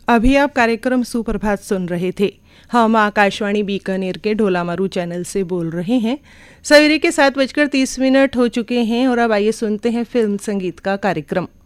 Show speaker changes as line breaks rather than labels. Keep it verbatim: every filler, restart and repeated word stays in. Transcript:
अभी आप कार्यक्रम सुप्रभात सुन रहे थे। हम आकाशवाणी बीकानेर के ढोलामारू चैनल से बोल रहे हैं। सवेरे के सात बजकर तीस मिनट हो चुके हैं और अब आइए सुनते हैं फिल्म संगीत का कार्यक्रम।